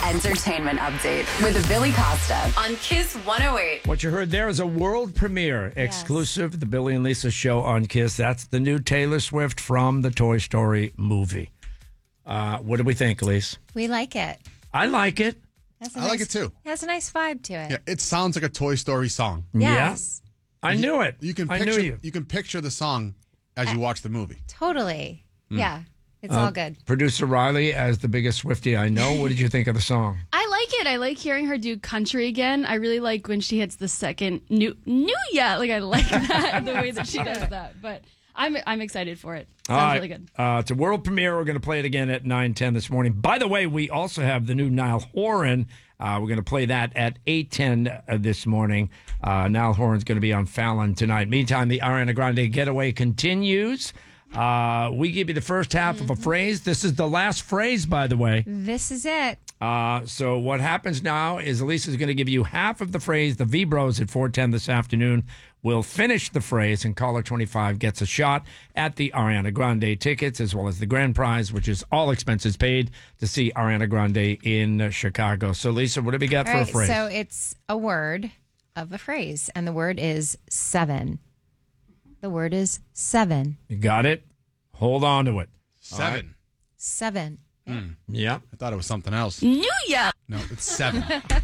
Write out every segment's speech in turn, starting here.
entertainment update with Billy Costa on Kiss 108. What you heard there is a world premiere exclusive, the Billy and Lisa show on Kiss. That's the new Taylor Swift from the Toy Story movie. What do we think, Elise? We like it. I like it. I like it too. It has a nice vibe to it. Yeah, it sounds like a Toy Story song. Yes. Yeah. I knew it. You can I picture knew you can picture the song as you watch the movie. Totally. Yeah. It's all good. Producer Riley, as the biggest Swiftie I know, what did you think of the song? I like it. I like hearing her do country again. I really like when she hits the second new yeah. Like I like that the way that she does that. But I'm excited for it. Sounds really good. It's a world premiere. We're going to play it again at 9:10 this morning. By the way, we also have the new Niall Horan. We're going to play that at 8:10 this morning. Niall Horan's going to be on Fallon tonight. Meantime, the Ariana Grande getaway continues. We give you the first half of a phrase. This is the last phrase, by the way. This is it. So what happens now is Elisa's going to give you half of the phrase. The V-Bros at 4:10 this afternoon will finish the phrase, and caller 25 gets a shot at the Ariana Grande tickets, as well as the grand prize, which is all expenses paid to see Ariana Grande in Chicago. So, Lisa, what have you got for a phrase? So it's a word of a phrase, and the word is seven. The word is seven. You got it? Hold on to it. 7. Seven. Yeah. I thought it was something else. New yeah. No, it's 7.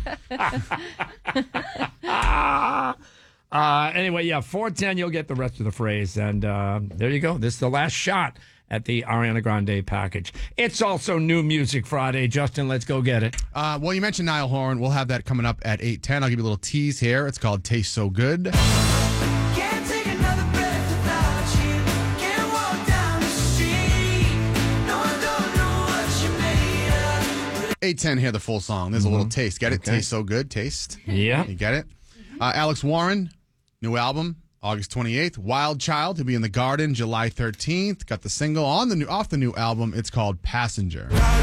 Anyway, 4:10, you'll get the rest of the phrase. And there you go. This is the last shot at the Ariana Grande package. It's also New Music Friday. Justin, let's go get it. Well, you mentioned Niall Horan. We'll have that coming up at 8:10. I'll give you a little tease here. It's called Taste So Good. Can't take another breath without you. Can't walk down the street. No, I don't know what you made of. 8:10, hear the full song. There's a little taste. Get it? Okay. Taste So Good. Taste. Yeah. You get it? Alex Warren, new album, August 28th. Wild Child, he'll be in the Garden July 13th. Got the single off the new album. It's called Passenger.